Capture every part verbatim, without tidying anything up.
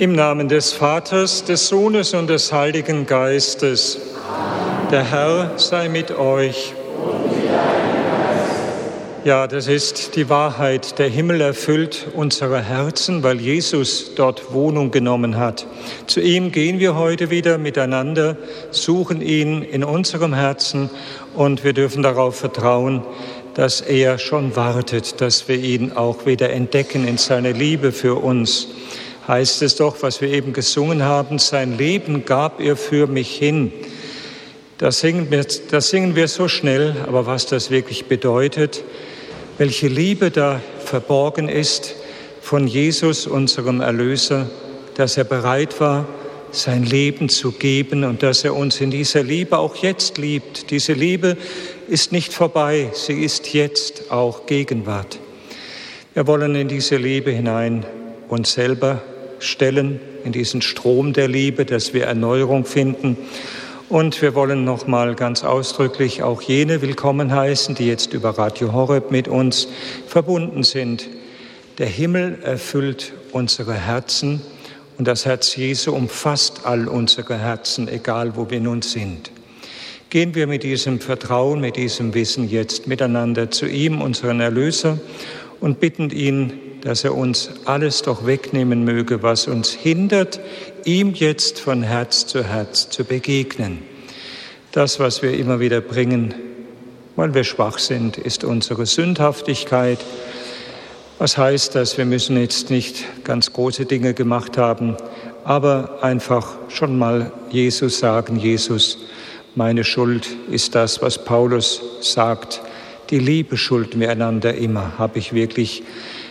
Im Namen des Vaters, des Sohnes und des Heiligen Geistes. Der Herr sei mit euch. Ja, das ist die Wahrheit. Der Himmel erfüllt unsere Herzen, weil Jesus dort Wohnung genommen hat. Zu ihm gehen wir heute wieder miteinander, suchen ihn in unserem Herzen und wir dürfen darauf vertrauen, dass er schon wartet, dass wir ihn auch wieder entdecken in seiner Liebe für uns. Heißt es doch, was wir eben gesungen haben, sein Leben gab er für mich hin. Das singen wir, das singen wir so schnell, aber was das wirklich bedeutet, welche Liebe da verborgen ist von Jesus, unserem Erlöser, dass er bereit war, sein Leben zu geben und dass er uns in dieser Liebe auch jetzt liebt. Diese Liebe ist nicht vorbei, sie ist jetzt auch Gegenwart. Wir wollen in diese Liebe hinein uns selber stellen, in diesen Strom der Liebe, dass wir Erneuerung finden. Und wir wollen nochmal ganz ausdrücklich auch jene willkommen heißen, die jetzt über Radio Horeb mit uns verbunden sind. Der Himmel erfüllt unsere Herzen und das Herz Jesu umfasst all unsere Herzen, egal wo wir nun sind. Gehen wir mit diesem Vertrauen, mit diesem Wissen jetzt miteinander zu ihm, unseren Erlöser, und bitten ihn, dass er uns alles doch wegnehmen möge, was uns hindert, ihm jetzt von Herz zu Herz zu begegnen. Das, was wir immer wieder bringen, weil wir schwach sind, ist unsere Sündhaftigkeit. Was heißt das? Wir müssen jetzt nicht ganz große Dinge gemacht haben, aber einfach schon mal Jesus sagen, Jesus, meine Schuld ist das, was Paulus sagt. Die Liebe schulden wir einander immer. Habe ich wirklich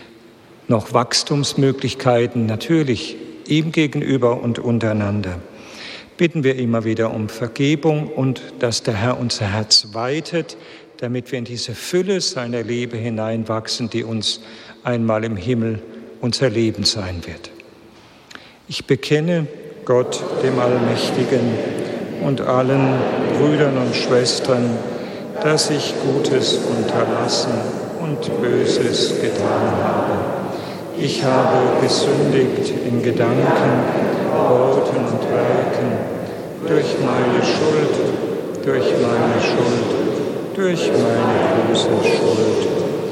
noch Wachstumsmöglichkeiten? Natürlich, ihm gegenüber und untereinander. Bitten wir immer wieder um Vergebung und dass der Herr unser Herz weitet, damit wir in diese Fülle seiner Liebe hineinwachsen, die uns einmal im Himmel unser Leben sein wird. Ich bekenne Gott, dem Allmächtigen, und allen Brüdern und Schwestern, dass ich Gutes unterlassen und Böses getan habe. Ich habe gesündigt in Gedanken, Worten und Werken, durch meine Schuld, durch meine Schuld, durch meine große Schuld.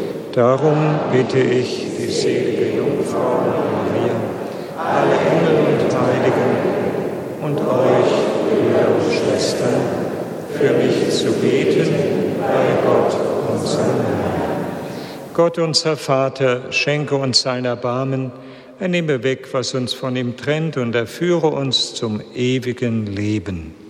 Darum bitte ich die selige Jungfrau Maria, alle Engel und Heiligen und euch, Brüder und Schwestern, für mich zu beten bei Gott, unserem Herrn. Gott, unser Vater, schenke uns sein Erbarmen, er nehme weg, was uns von ihm trennt, und er führe uns zum ewigen Leben.